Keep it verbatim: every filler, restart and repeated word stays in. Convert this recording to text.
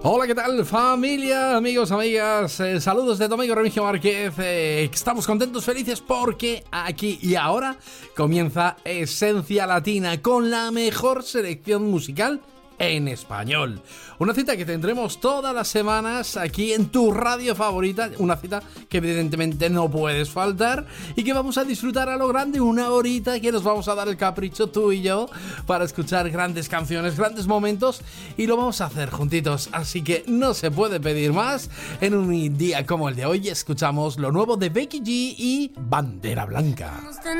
Hola, ¿qué tal, familia, amigos, amigas? Eh, saludos de tu amigo Remigio Márquez. Eh, estamos contentos, felices porque aquí y ahora comienza Esencia Latina con la mejor selección musical en español. Una cita que tendremos todas las semanas aquí en tu radio favorita. Una cita que evidentemente no puedes faltar y que vamos a disfrutar a lo grande. Una horita que nos vamos a dar el capricho tú y yo para escuchar grandes canciones, grandes momentos, y lo vamos a hacer juntitos. Así que no se puede pedir más. En un día como el de hoy escuchamos lo nuevo de Becky G y Bandera Blanca.